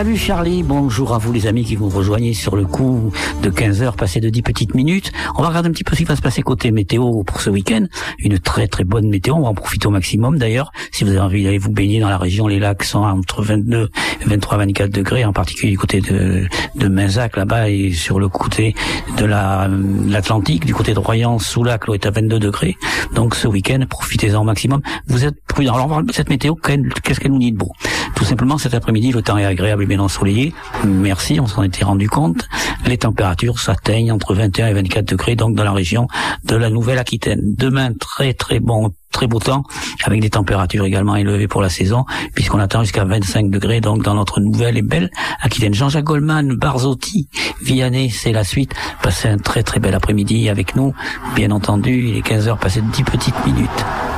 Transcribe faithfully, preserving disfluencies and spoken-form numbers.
Salut Charlie, bonjour à vous les amis qui vous rejoignez sur le coup de quinze heures passé de dix petites minutes. On va regarder un petit peu ce qui va se passer côté météo pour ce week-end. Une très très bonne météo, on va en profiter au maximum d'ailleurs. Si vous avez envie d'aller vous baigner dans la région, les lacs sont entre vingt-deux, vingt-trois, vingt-quatre degrés, en particulier du côté de, de Mainzac là-bas et sur le côté de la, l'Atlantique, du côté de Royan, Soulac, l'eau est à vingt-deux degrés. Donc ce week-end, profitez-en au maximum. Vous êtes prudents. Alors on va voir cette météo, qu'est-ce qu'elle nous dit de beau? Tout simplement, cet après-midi, le temps est agréable et bien ensoleillé. Merci, on s'en était rendu compte. Les températures s'atteignent entre vingt et un et vingt-quatre degrés, donc dans la région de la Nouvelle-Aquitaine. Demain, très très bon, très beau temps, avec des températures également élevées pour la saison, puisqu'on attend jusqu'à vingt-cinq degrés, donc dans notre nouvelle et belle Aquitaine. Jean-Jacques Goldman, Barzotti, Vianney, c'est la suite. Passez un très très bel après-midi avec nous. Bien entendu, il est quinze heures passé de dix petites minutes.